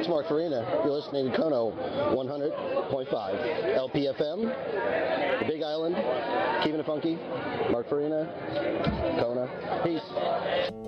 It's Mark Farina. You're listening to Kono 100.5 LPFM, the Big Island, keeping it funky. Mark Farina, Kona. Peace.